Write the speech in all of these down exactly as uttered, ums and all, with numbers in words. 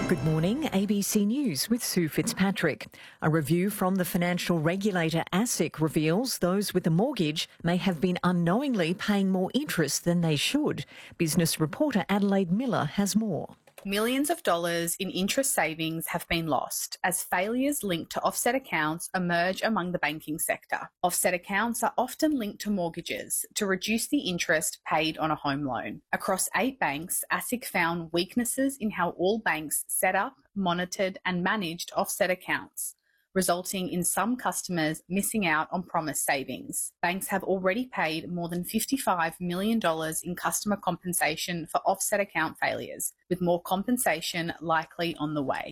Good morning, A B C News with Sue Fitzpatrick. A review from the financial regulator ASIC reveals those with a mortgage may have been unknowingly paying more interest than they should. Business reporter Adelaide Miller has more. Millions of dollars in interest savings have been lost as failures linked to offset accounts emerge among the banking sector. Offset accounts are often linked to mortgages to reduce the interest paid on a home loan. Across eight banks, ASIC found weaknesses in how all banks set up, monitored and managed offset accounts, resulting in some customers missing out on promised savings. Banks have already paid more than fifty-five million dollars in customer compensation for offset account failures, with more compensation likely on the way.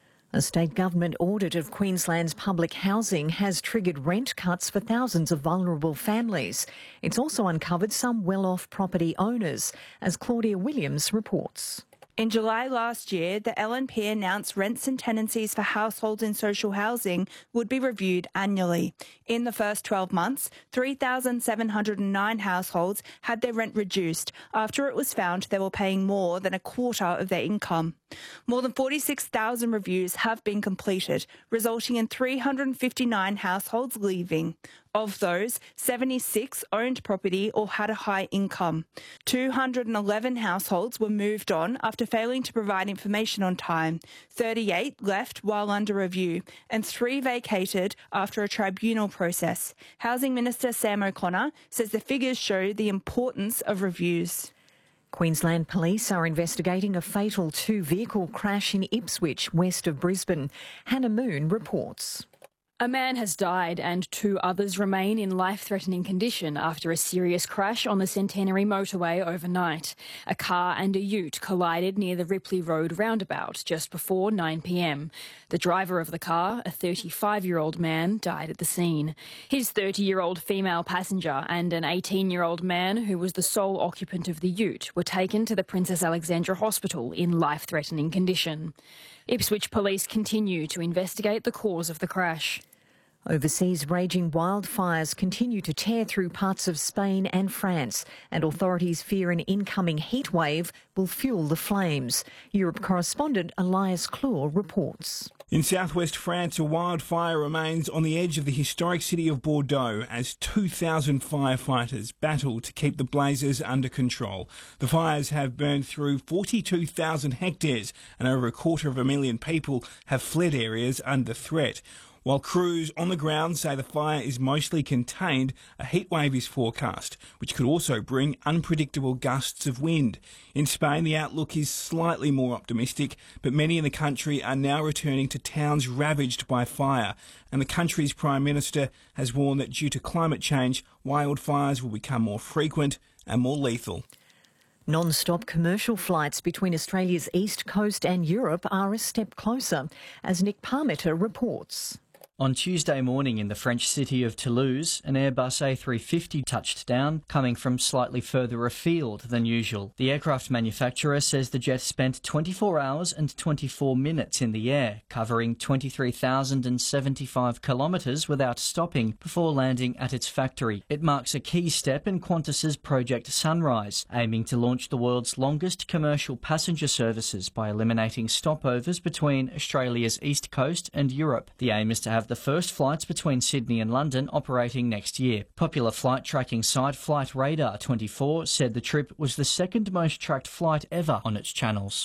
A state government audit of Queensland's public housing has triggered rent cuts for thousands of vulnerable families. It's also uncovered some well-off property owners, as Claudia Williams reports. In July last year, the L N P announced rents and tenancies for households in social housing would be reviewed annually. In the first twelve months, three thousand seven hundred nine households had their rent reduced after it was found they were paying more than a quarter of their income. More than forty-six thousand reviews have been completed, resulting in three hundred fifty-nine households leaving. Of those, seventy-six owned property or had a high income. two hundred eleven households were moved on after failing to provide information on time. thirty-eight left while under review, and three vacated after a tribunal process. Housing Minister Sam O'Connor says the figures show the importance of reviews. Queensland Police are investigating a fatal two-vehicle crash in Ipswich, west of Brisbane. Hannah Moon reports. A man has died and two others remain in life-threatening condition after a serious crash on the Centenary motorway overnight. A car and a ute collided near the Ripley Road roundabout just before nine p m. The driver of the car, a thirty-five-year-old man, died at the scene. His thirty-year-old female passenger and an eighteen-year-old man who was the sole occupant of the ute were taken to the Princess Alexandra Hospital in life-threatening condition. Ipswich Police continue to investigate the cause of the crash. Overseas, raging wildfires continue to tear through parts of Spain and France, and authorities fear an incoming heat wave will fuel the flames. Europe correspondent Elias Claw reports. In southwest France, a wildfire remains on the edge of the historic city of Bordeaux as two thousand firefighters battle to keep the blazes under control. The fires have burned through forty-two thousand hectares, and over a quarter of a million people have fled areas under threat. While crews on the ground say the fire is mostly contained, a heatwave is forecast, which could also bring unpredictable gusts of wind. In Spain, the outlook is slightly more optimistic, but many in the country are now returning to towns ravaged by fire, and the country's Prime Minister has warned that due to climate change, wildfires will become more frequent and more lethal. Non-stop commercial flights between Australia's east coast and Europe are a step closer, as Nick Parmeter reports. On Tuesday morning in the French city of Toulouse, an Airbus A three fifty touched down, coming from slightly further afield than usual. The aircraft manufacturer says the jet spent twenty-four hours and twenty-four minutes in the air, covering twenty-three thousand seventy-five kilometres without stopping before landing at its factory. It marks a key step in Qantas's Project Sunrise, aiming to launch the world's longest commercial passenger services by eliminating stopovers between Australia's east coast and Europe. The aim is to have the first flights between Sydney and London operating next year. Popular flight tracking site Flight Radar twenty-four said the trip was the second most tracked flight ever on its channels.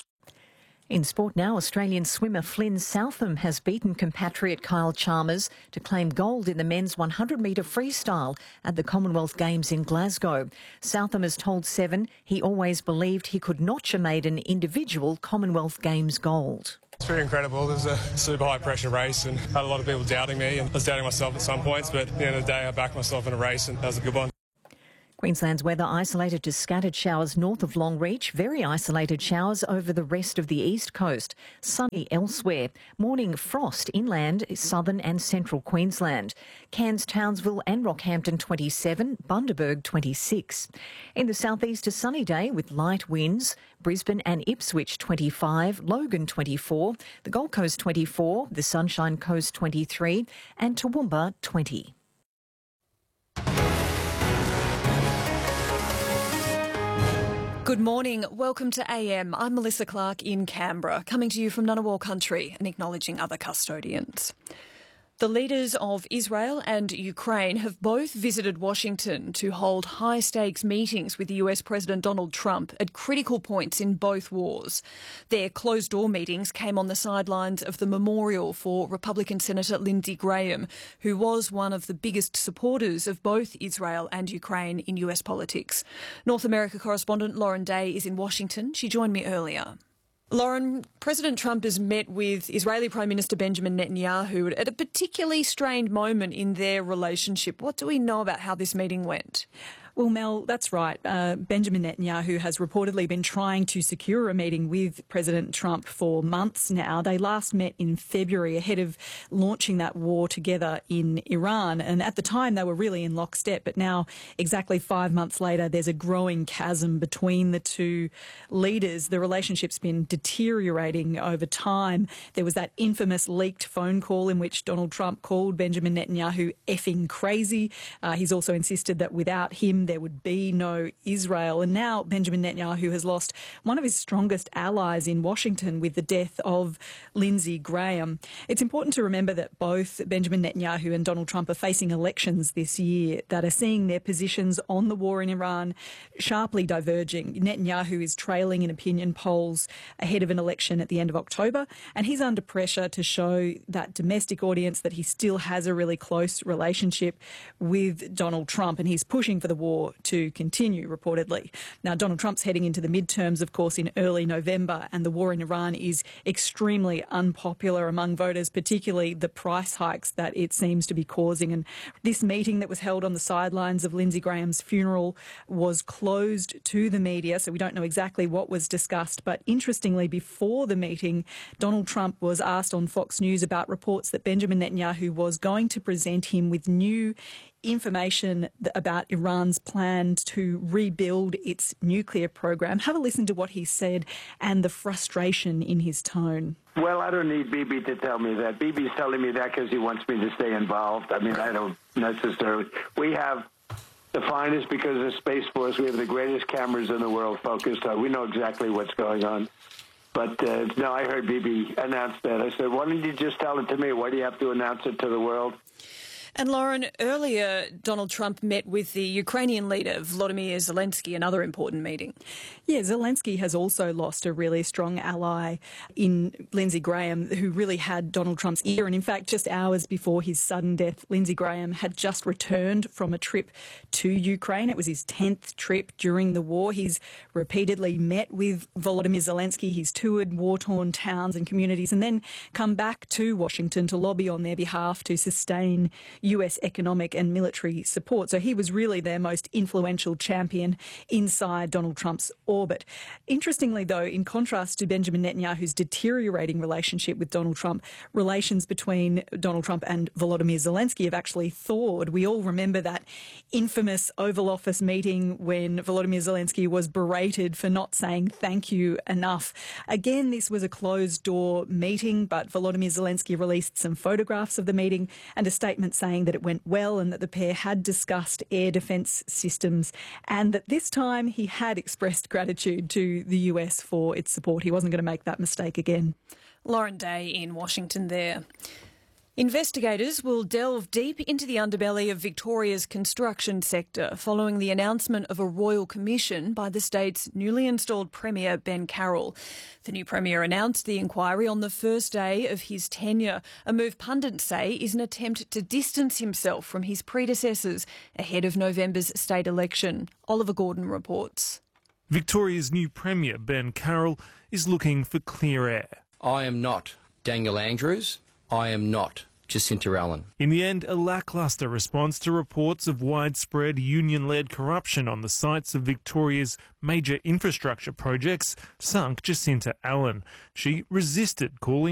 In sport now, Australian swimmer Flynn Southam has beaten compatriot Kyle Chalmers to claim gold in the men's one hundred metre freestyle at the Commonwealth Games in Glasgow. Southam has told Seven he always believed he could notch a maiden individual Commonwealth Games gold. It's pretty incredible. It was a super high pressure race and had a lot of people doubting me, and I was doubting myself at some points, but at the end of the day I backed myself in a race and that was a good one. Queensland's weather isolated to scattered showers north of Longreach, very isolated showers over the rest of the east coast, sunny elsewhere. Morning frost inland, southern and central Queensland. Cairns, Townsville and Rockhampton twenty-seven, Bundaberg twenty-six. In the southeast, a sunny day with light winds. Brisbane and Ipswich twenty-five, Logan twenty-four, the Gold Coast twenty-four, the Sunshine Coast twenty-three and Toowoomba twenty. Good morning. Welcome to A M. I'm Melissa Clark in Canberra, coming to you from Ngunnawal country and acknowledging other custodians. The leaders of Israel and Ukraine have both visited Washington to hold high-stakes meetings with the U S President Donald Trump at critical points in both wars. Their closed-door meetings came on the sidelines of the memorial for Republican Senator Lindsey Graham, who was one of the biggest supporters of both Israel and Ukraine in U S politics. North America correspondent Lauren Day is in Washington. She joined me earlier. Lauren, President Trump has met with Israeli Prime Minister Benjamin Netanyahu at a particularly strained moment in their relationship. What do we know about how this meeting went? Well, Mel, that's right. Uh, Benjamin Netanyahu has reportedly been trying to secure a meeting with President Trump for months now. They last met in February ahead of launching that war together in Iran. And at the time, they were really in lockstep. But now, exactly five months later, there's a growing chasm between the two leaders. The relationship's been deteriorating over time. There was that infamous leaked phone call in which Donald Trump called Benjamin Netanyahu effing crazy. Uh, he's also insisted that without him, there would be no Israel. And now Benjamin Netanyahu has lost one of his strongest allies in Washington with the death of Lindsey Graham. It's important to remember that both Benjamin Netanyahu and Donald Trump are facing elections this year that are seeing their positions on the war in Iran sharply diverging. Netanyahu is trailing in opinion polls ahead of an election at the end of October, and he's under pressure to show that domestic audience that he still has a really close relationship with Donald Trump, and he's pushing for the war to continue, reportedly. Now, Donald Trump's heading into the midterms, of course, in early November, and the war in Iran is extremely unpopular among voters, particularly the price hikes that it seems to be causing. And this meeting that was held on the sidelines of Lindsey Graham's funeral was closed to the media, so we don't know exactly what was discussed. But interestingly, before the meeting, Donald Trump was asked on Fox News about reports that Benjamin Netanyahu was going to present him with new information about Iran's plan to rebuild its nuclear program. Have a listen to what he said and the frustration in his tone. Well, I don't need Bibi to tell me that. Bibi's telling me that because he wants me to stay involved. I mean, I don't necessarily. We have the finest, because of Space Force, we have the greatest cameras in the world focused on. We know exactly what's going on. But, uh, no, I heard Bibi announce that. I said, why don't you just tell it to me? Why do you have to announce it to the world? And Lauren, earlier Donald Trump met with the Ukrainian leader Volodymyr Zelensky, another important meeting. Yeah, Zelensky has also lost a really strong ally in Lindsey Graham, who really had Donald Trump's ear. And in fact, just hours before his sudden death, Lindsey Graham had just returned from a trip to Ukraine. It was his tenth trip during the war. He's repeatedly met with Volodymyr Zelensky. He's toured war-torn towns and communities and then come back to Washington to lobby on their behalf to sustain U S economic and military support. So he was really their most influential champion inside Donald Trump's orbit. Interestingly, though, in contrast to Benjamin Netanyahu's deteriorating relationship with Donald Trump, relations between Donald Trump and Volodymyr Zelensky have actually thawed. We all remember that infamous Oval Office meeting when Volodymyr Zelensky was berated for not saying thank you enough. Again, this was a closed-door meeting, but Volodymyr Zelensky released some photographs of the meeting and a statement saying that it went well and that the pair had discussed air defence systems and that this time he had expressed gratitude to the U S for its support. He wasn't going to make that mistake again. Lauren Day in Washington there. Investigators will delve deep into the underbelly of Victoria's construction sector following the announcement of a royal commission by the state's newly installed Premier Ben Carroll. The new Premier announced the inquiry on the first day of his tenure, a move pundits say is an attempt to distance himself from his predecessors ahead of November's state election. Oliver Gordon reports. Victoria's new Premier Ben Carroll is looking for clear air. I am not Daniel Andrews. I am not Jacinta Allen. In the end, a lacklustre response to reports of widespread union-led corruption on the sites of Victoria's major infrastructure projects sunk Jacinta Allen. She resisted calling